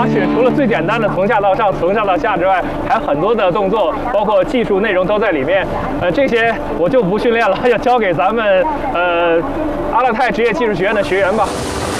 滑雪除了最简单的从下到上、从上到下之外，还有很多的动作，包括技术内容都在里面。这些我就不训练了，要交给咱们阿勒泰职业技术学院的学员吧。